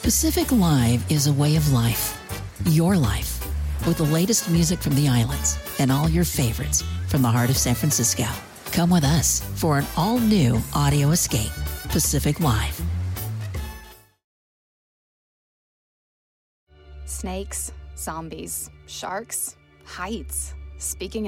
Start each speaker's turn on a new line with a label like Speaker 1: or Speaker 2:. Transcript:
Speaker 1: Pacific Live is a way of life. Your life. With the latest music from the islands and all your favorites from the heart of San Francisco. Come with us for an all-new audio escape. Pacific Live.
Speaker 2: Snakes, zombies, sharks, heights. Speaking of